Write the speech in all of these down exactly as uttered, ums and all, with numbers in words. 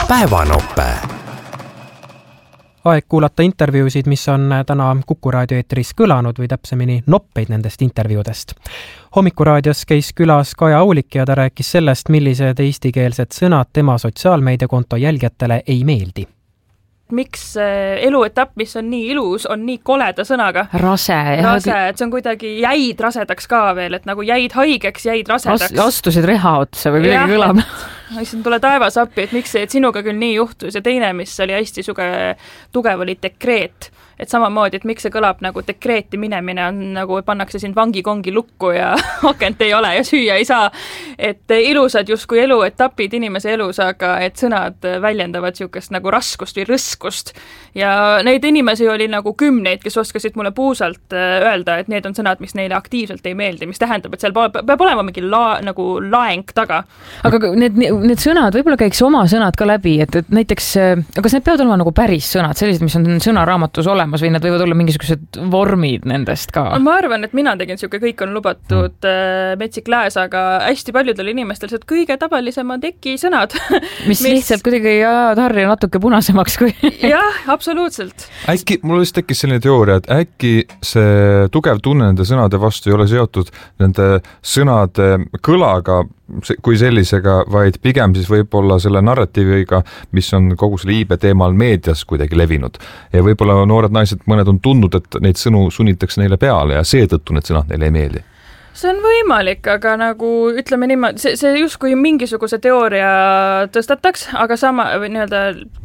päevanope. Aeg kuulata intervjuusid, mis on täna Kuku raadio eetris kõlanud või täpsemini noppeid nendest intervjuudest. Hommikuraadios käis külas Kaja Aulik ja ta rääkis sellest, millised eestikeelsed sõnad tema sotsiaalmeediakonto jälgijatele ei meeldi. Miks eluetapp, mis on nii ilus, on nii koleda sõnaga? Rase. Rase, et see on kuidagi jäid rasedaks ka veel, et nagu jäid haigeks, jäid rasedaks. Astusid reha otsa või midagi kõlama. Siin tule taevas appi, et miks see, et sinuga küll nii juhtus ja teine, mis oli hästi suge, tugev, oli dekreet. Et samamoodi, et miks see kõlab nagu dekreeti minemine on nagu pannakse siin vangikongi lukku ja akent ei ole ja süüa ei saa. Et ilusad justkui eluetapid inimese elus, aga et sõnad väljendavad siukest nagu raskust või rõskust. Ja neid inimesi oli nagu kümneid, kes oskasid mulle puusalt öelda, et need on sõnad, mis neile aktiivselt ei meeldi, mis tähendab, et seal peab olema mingi la, nagu laeng taga. Aga need, need sõnad, võib-olla käiks oma sõnad ka läbi, et, et näiteks, kas need peavad olema nagu päris sõnad, sellised, mis on sõnaraamatus olemas, või nad võivad olla mingisugused vormid nendest ka? Ma arvan, et mina tegin siuke, kõik on lubatud mm. metsik lääs, aga hästi paljudel inimestel see kõige tavalisemad eki sõnad. Mis, mis lihtsalt kuidagi ajavad harja natuke punasemaks kui... Jah, absoluutselt. Äkki, mul vist tekkis selline teooria, et äkki see tugev tunne nende sõnade vastu ei ole seotud nende sõnade kõlaga kui sellisega, vaid pigem siis võib-olla selle narratiiviga, mis on kogu selle iibe teemal meedias kuidagi levinud. Ja võib-olla noored naised, mõned on tundnud, et neid sõnu sunnitakse neile peale ja seetõttu need sõnad neile ei meeldi. See on võimalik, aga nagu ütleme niimoodi, see, see justkui mingisuguse teooria tõstataks, aga sama nii-öelda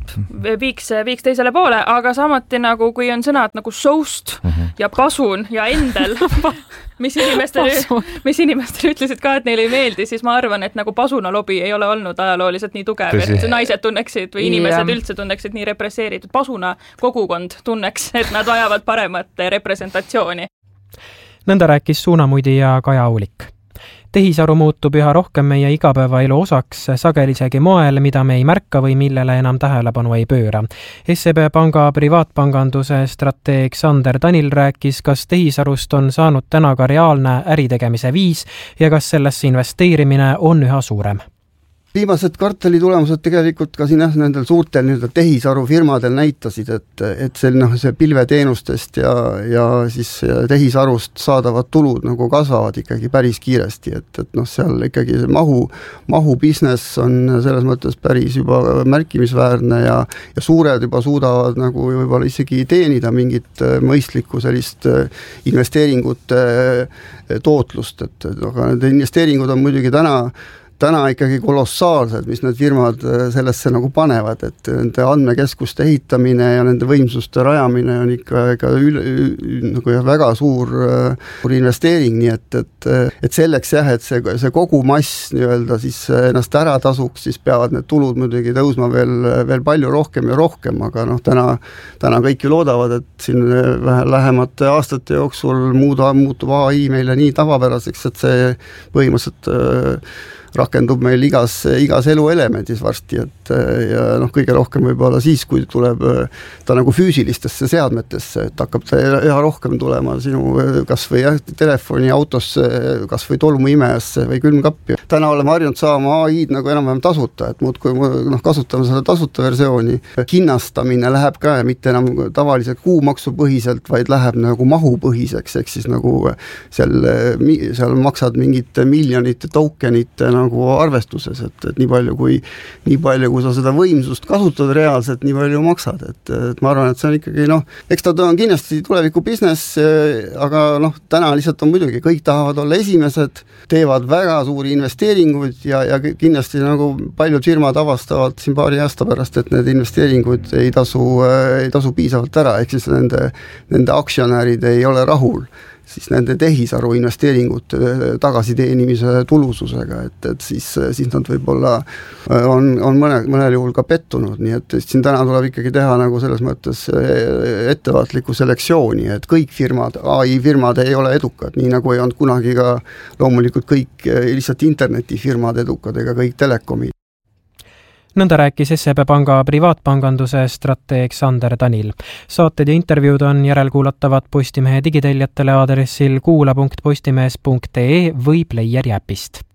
viiks, viiks teisele poole, aga samuti nagu kui on sõnad nagu soust uh-huh. ja pasun ja endel, mis inimestel, mis inimestel ütlesid ka, et neile ei meeldi, siis ma arvan, et nagu pasuna lobi ei ole olnud ajalooliselt nii tugev, Tõsi. Et naised tunneksid või inimesed yeah. üldse tunneksid nii represseeritud. Pasuna kogukond tunneks, et nad vajavad paremat representatsiooni. Nõnda rääkis Suunamuidi ja Kaja Aulik. Tehisaru muutub üha rohkem meie igapäevaelu osaks, sageli isegi moel, mida me ei märka või millele enam tähelepanu ei pööra. S E B Panga privaatpanganduse strateeg Sander Tanil rääkis, kas tehisarust on saanud täna ka reaalne äritegemise viis ja kas sellesse investeerimine on üha suurem. Viimased kvartali tulemused tegelikult ka siin jah, nendel suurtel nüüd tehisaru firmadel näitasid, et, et see, noh, see pilveteenustest ja, ja siis tehisarust saadavad tulud nagu kasvavad ikkagi päris kiiresti, et, et noh, seal ikkagi see mahu, mahu business on selles mõttes päris juba märkimisväärne ja, ja suured juba suudavad nagu võib-olla isegi teenida mingit mõistlikku sellist investeeringute tootlust, et aga need investeeringud on muidugi täna täna ikkagi kolossaalsed, mis need firmad sellesse nagu panevad, et nende andmekeskuste ehitamine ja nende võimsuste rajamine on ikka, ikka üle, nagu jah, väga suur, suur investeering, nii et, et, et selleks jah, et see, see kogu mass nii-öelda siis ennast ära tasuks, siis peavad need tulud muidugi tõusma veel, veel palju rohkem ja rohkem, aga noh, täna, täna kõik ju loodavad, et siin vähe lähemate aastate jooksul muuda, muutub A I meile nii tavapäraseks, et see põhimõtteliselt rakendub meil igas, igas eluelemendis varsti, et ja noh, kõige rohkem võib-olla siis, kui tuleb ta nagu füüsilistesse seadmetesse, et hakkab ta üha rohkem tulema sinu kas või jah, telefoni, autosse, kas või tolmuimejasse või külmkappi. Täna oleme harjunud saama A I-d nagu enam-vähem tasuta, et muud kui noh, kasutame selle tasuta versiooni. Hinnastamine läheb ka ja mitte enam tavaliselt kuumaksupõhiselt, vaid läheb nagu mahupõhiseks, ehk siis nagu seal, seal maksad mingit miljonite tokenite nagu arvestuses, et, et nii palju kui nii palju, kui sa seda võimsust kasutad reaalselt, nii palju maksad, et, et ma arvan, et see on ikkagi noh, eks ta on kindlasti tuleviku business, aga noh, täna lihtsalt on muidugi, kõik tahavad olla esimesed, teevad väga suuri investeeringuid ja, ja kindlasti nagu paljud firmad avastavad siin paari aasta pärast, et need investeeringud ei tasu, ei tasu piisavalt ära, ehk siis nende, nende aktsionärid ei ole rahul siis nende tehisaru investeeringute tagasiteenimise tulususega, et, et siis, siis nad võib-olla on, on mõne, mõnel juhul ka pettunud, nii et siin täna tuleb ikkagi teha nagu selles mõttes ettevaatlikku selektsiooni, et kõik firmad, A I firmad ei ole edukad, nii nagu ei olnud kunagi ka loomulikult kõik lihtsalt internetifirmad edukad ega kõik telekomid. Nõnda rääkis S E B Panga privaatpanganduse strateeg Sander Tanil. Saated ja intervjuud on järelkuulatavad Postimehe digiteljatele aadressil kuula punkt postimees punkt ee või Player äpist.